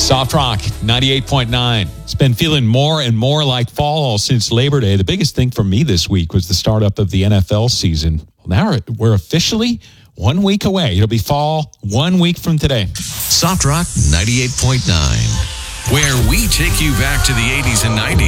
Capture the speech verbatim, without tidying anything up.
Soft Rock, ninety-eight point nine. It's been feeling more and more like fall since Labor Day. The biggest thing for me this week was the startup of the N F L season. Well, now we're officially one week away. It'll be fall one week from today. Soft Rock, ninety-eight point nine, where we take you back to the eighties and nineties.